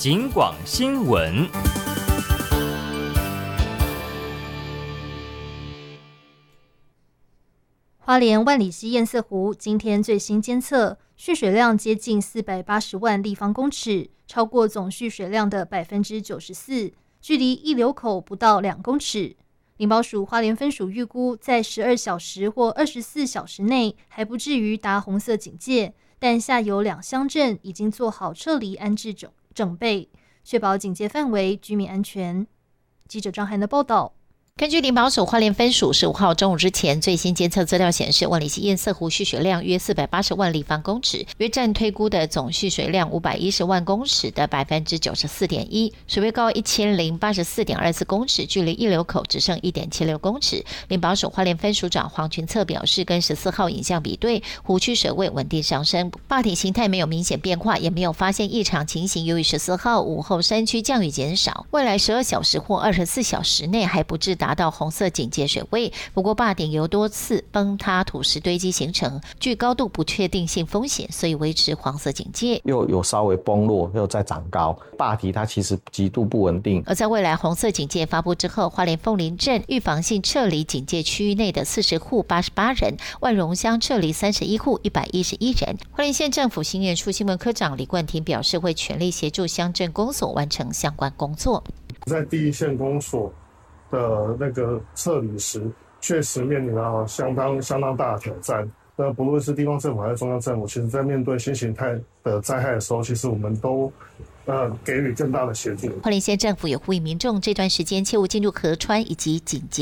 警广新闻。 花莲万里溪堰塞湖今天最新监测蓄水量接近480万立方公尺，超过总蓄水量的94%，距离溢流口不到2公尺。林保署花莲分署预估，在12小时或24小时内还不至于达红色警戒，但下游2乡镇已经做好撤离安置整备，确保警戒范围居民安全。记者张涵的报道。 根据林保署花莲分署15号中午之前最新监测资料显示，万里溪堰塞湖蓄水量约480万立方公尺，约占推估的总蓄水量510万公尺的 94.1%， 水位高 1084.24 公尺，距离溢流口只剩 1.76 公尺。林保署花莲分署长黄群策表示，跟14号影像比对，湖区水位稳定上升，坝体形态没有明显变化，也没有发现异常情形。由于14号午后山区降雨减少，未来12小时或24小时内还不至达到红色警戒水位，不过坝顶由多次崩塌土石堆积形成，具高度不确定性风险，所以维持黄色警戒。 又有稍微崩落，又再长高，坝体它其实极度不稳定。 而在未来红色警戒发布之后，花莲凤林镇预防性撤离警戒区域内的40户88人，万荣乡撤离31户111人。花莲县政府新业处新闻科长李冠廷表示，会全力协助乡镇公所完成相关工作。 在第一线公所的那个撤离时，确实面临到相当大的挑战。那不论是地方政府还是中央政府，其实在面对新形态的灾害的时候，其实我们都给予更大的协助。 花莲县政府也呼吁民众这段时间切勿进入河川以及警戒